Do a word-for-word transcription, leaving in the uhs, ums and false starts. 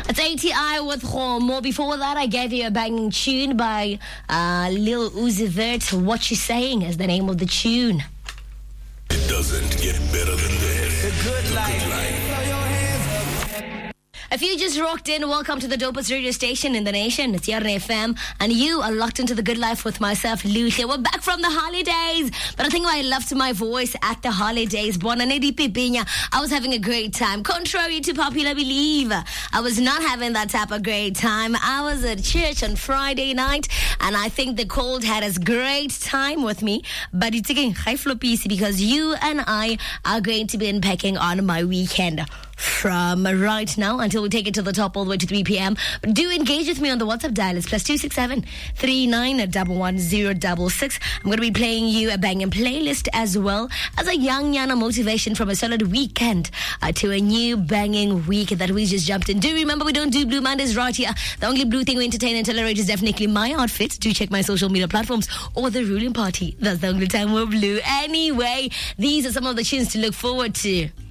It's A T I with Khomo. Before that, I gave you a banging tune by uh, Lil Uzi Vert. What You Saying is the name of the tune. It doesn't get better than this. The Good Life. Good Life. If you just rocked in, welcome to the dopest radio station in the nation. It's Yarn F M, and you are locked into the good life with myself, Lucia. We're back from the holidays, but I think I loved my voice at the holidays. I was having a great time. Contrary to popular belief, I was not having that type of great time. I was at church on Friday night, and I think the cold had a great time with me. But it's again high floppy because you and I are going to be unpacking on my weekend from right now until we take it to the top all the way to three p.m. But do engage with me on the WhatsApp dial. It's plus two six seven three nine one one zero six six. I'm going to be playing you a banging playlist as well as a young yana motivation from a solid weekend uh, to a new banging week that we just jumped in. Do remember we don't do Blue Mondays right here. The only blue thing we entertain and tolerate is definitely my outfit. Do check my social media platforms or the ruling party. That's the only time we're blue. Anyway, these are some of the tunes to look forward to.